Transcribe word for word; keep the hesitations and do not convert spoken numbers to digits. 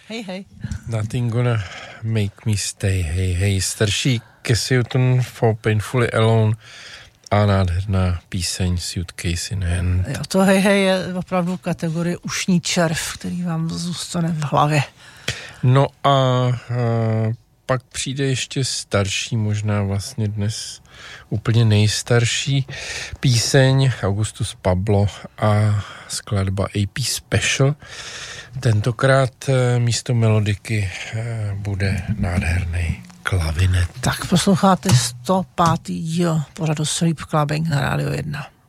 Hej, hej. Nothing gonna make me stay, hej, hej. Starší Cassie Hutton for Painfully Alone a nádherná píseň Suitcase in Hand. Jo, to hej, hej je opravdu kategorie ušní červ, který vám zůstane v hlavě. No a, a pak přijde ještě starší, možná vlastně dnes úplně nejstarší píseň Augustus Pablo a skladba A P Special. Tentokrát místo melodiky bude nádherný klavinet. Tak posloucháte sto pátý díl pořadu Sleep Clubbing na Rádio jedna.